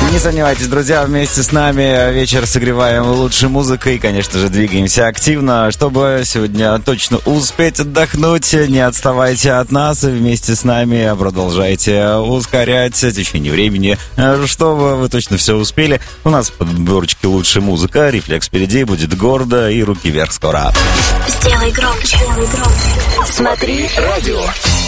Не сомневайтесь, друзья, вместе с нами вечер согреваем лучшей музыкой и, конечно же, двигаемся активно. Чтобы сегодня точно успеть отдохнуть, не отставайте от нас и вместе с нами продолжайте ускорять течение времени, чтобы вы точно все успели. У нас в подборочке лучшая музыка, рефлекс впереди, будет гордо и руки вверх скоро. Сделай громче. Смотри радио.